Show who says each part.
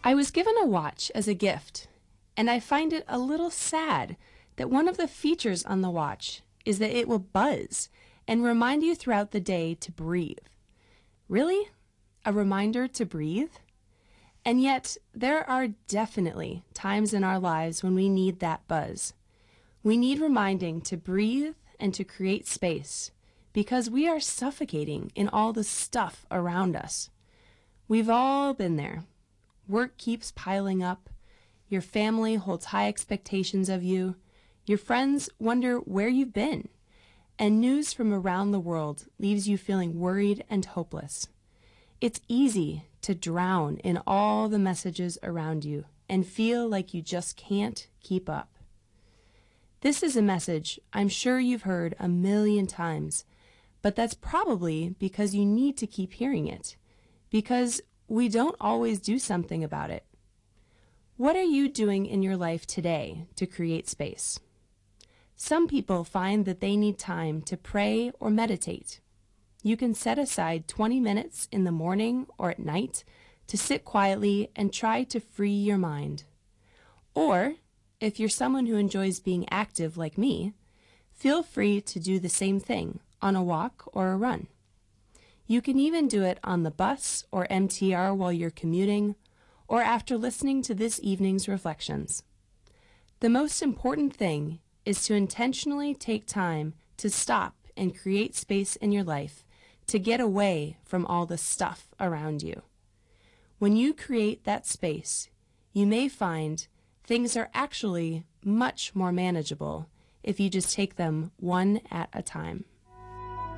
Speaker 1: I was given a watch as a gift, and I find it a little sad that one of the features on the watch is that it will buzz and remind you throughout the day to breathe. Really? A reminder to breathe? And yet, there are definitely times in our lives when we need that buzz. We need reminding to breathe and to create space because we are suffocating in all the stuff around us. We've all been there. Work keeps piling up. Your family holds high expectations of you. Your friends wonder where you've been. And news from around the world leaves you feeling worried and hopeless. It's easy to drown in all the messages around you and feel like you just can't keep up. This is a message I'm sure you've heard a million times, but that's probably because you need to keep hearing it, because we don't always do something about it. What are you doing in your life today to create space? Some people find that they need time to pray or meditate. You can set aside 20 minutes in the morning or at night to sit quietly and try to free your mind. Or, if you're someone who enjoys being active like me, feel free to do the same thing on a walk or a run. You can even do it on the bus or MTR while you're commuting, or after listening to this evening's reflections. The most important thing is to intentionally take time to stop and create space in your life to get away from all the stuff around you. When you create that space, you may find things are actually much more manageable if you just take them one at a time.